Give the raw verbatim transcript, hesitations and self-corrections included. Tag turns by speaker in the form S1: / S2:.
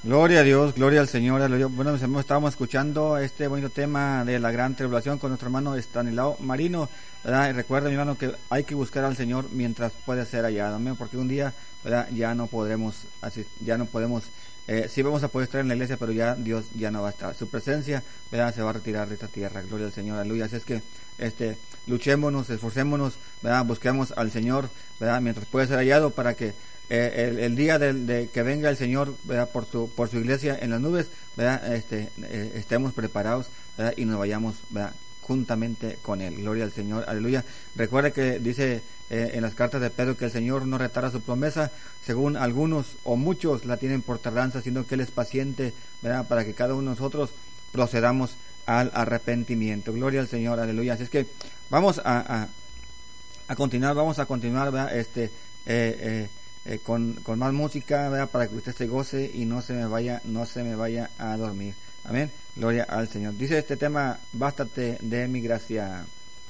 S1: Gloria a Dios, gloria al Señor, aleluya. Bueno, mis hermanos, estábamos escuchando este bonito tema de la gran tribulación con nuestro hermano Estanislao Marino, ¿verdad? Y recuerda, mi hermano, que hay que buscar al Señor mientras puede ser hallado, amén, porque un día, ¿verdad? Ya no podremos, así, ya no podemos, eh, sí vamos a poder estar en la iglesia, pero ya Dios ya no va a estar. Su presencia, ¿verdad? Se va a retirar de esta tierra, gloria al Señor, aleluya. Así es que, este, luchémonos, esforcémonos, ¿verdad? Busquemos al Señor, ¿verdad? Mientras puede ser hallado, para que Eh, el, el día de, de que venga el Señor, ¿verdad? por su por su iglesia en las nubes, ¿verdad? Este, eh, estemos preparados, ¿verdad? Y nos vayamos, ¿verdad? Juntamente con él. Gloria al Señor, aleluya. Recuerda que dice eh, en las cartas de Pedro que el Señor no retarda su promesa, según algunos o muchos la tienen por tardanza, sino que él es paciente, ¿verdad? Para que cada uno de nosotros procedamos al arrepentimiento. Gloria al Señor, aleluya. Así es que vamos a, a, a continuar, vamos a continuar, ¿verdad? Este eh, eh, Eh, con, con más música, ¿verdad? Para que usted se goce y no se me vaya, no se me vaya a dormir. Amén. Gloria al Señor. Dice este tema: bástate de mi gracia.